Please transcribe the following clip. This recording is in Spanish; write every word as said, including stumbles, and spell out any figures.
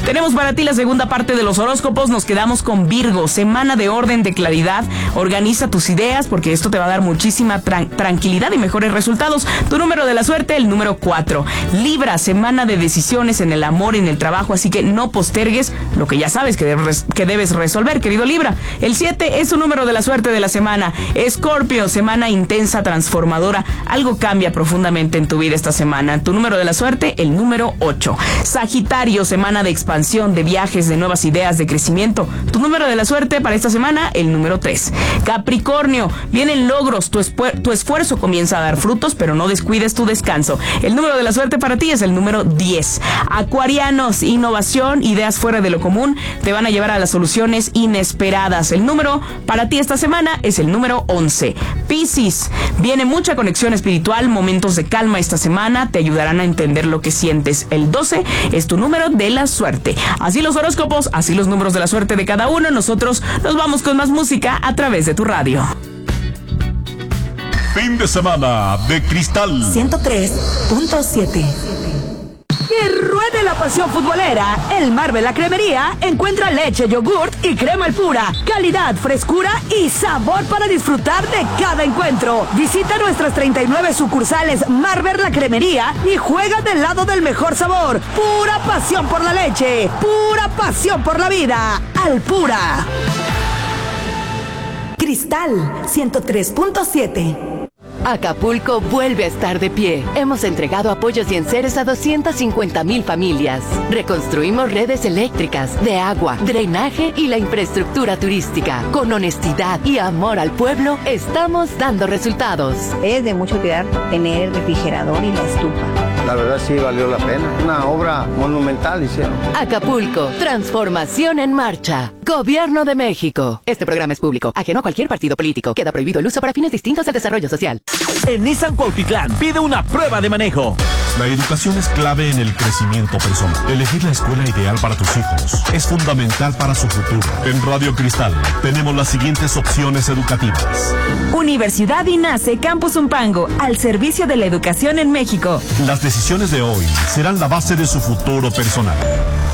Tenemos para ti la segunda parte de los horóscopos. Nos quedamos con Virgo, semana de orden, de claridad. Organiza tus ideas porque esto te va a dar muchísima tran- tranquilidad y mejores resultados. Tu número de la suerte, el número cuatro. Libra, semana de decisiones en el amor y en el trabajo, así que no postergues lo que ya sabes que debes, que debes resolver, querido Libra. El siete es tu número de la suerte de la semana. Escorpio, semana intensa, transformadora. Algo cambia profundamente en tu vida esta semana. Tu número de la suerte, el número ocho. Sagitario, semana de expansión, de viajes, de nuevas ideas, de crecimiento. Tu número de la suerte para esta semana, el número tres. Capricornio, vienen logros, tu, espu- tu esfuerzo comienza a dar frutos, pero no descuides tu descanso. El número de la suerte para ti es el número diez. Acuarianos, innovación, ideas fuera de lo común, te van a llevar a las soluciones inesperadas. El número para ti esta semana es el número once. Piscis, viene mucha conexión espiritual, momentos de calma esta semana, te ayudarán a entender lo que sientes. El doce es tu número de la suerte. Así los horóscopos, así los números de la suerte de cada uno. Nosotros nos vamos con más música a través de tu radio. Fin de semana de Cristal ciento tres punto siete. Que ruede la pasión futbolera. El Marvel La Cremería encuentra leche, yogurt y crema al pura. Calidad, frescura y sabor para disfrutar de cada encuentro. Visita nuestras treinta y nueve sucursales Marvel La Cremería y juega del lado del mejor sabor. Pura pasión por la leche. Pura pasión por la vida. Al pura. Cristal ciento tres punto siete. Acapulco vuelve a estar de pie. Hemos entregado apoyos y enseres a doscientas cincuenta mil familias. Reconstruimos redes eléctricas, de agua, drenaje y la infraestructura turística. Con honestidad y amor al pueblo, estamos dando resultados. Es de mucha utilidad tener el refrigerador y la estufa. La verdad sí valió la pena. Una obra monumental hicieron. Acapulco, transformación en marcha. Gobierno de México. Este programa es público, ajeno a cualquier partido político. Queda prohibido el uso para fines distintos del desarrollo social. En Nissan Cuautitlán pide una prueba de manejo. La educación es clave en el crecimiento personal. Elegir la escuela ideal para tus hijos es fundamental para su futuro. En Radio Cristal tenemos las siguientes opciones educativas. Universidad INACE Campus Umpango, al servicio de la educación en México. Las decisiones de hoy serán la base de su futuro personal.